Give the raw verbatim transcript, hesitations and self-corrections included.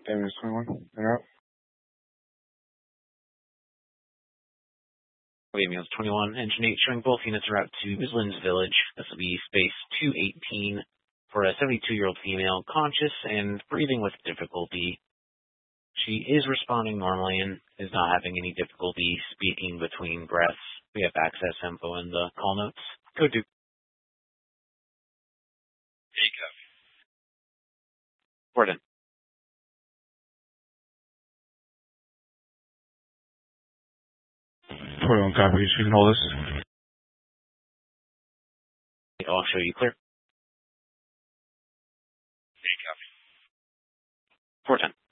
Damage twenty-one. You're up. Williams twenty-one, Engine eight, showing both units are out to Islands Village. This will be space two eighteen for a seventy-two-year-old female, conscious and breathing with difficulty. She is responding normally and is not having any difficulty speaking between breaths. We have access info in the call notes. Go do. Hey, copy. Gordon. twenty-one copy. You can hold us. I'll show you clear. Hey, copy. four ten.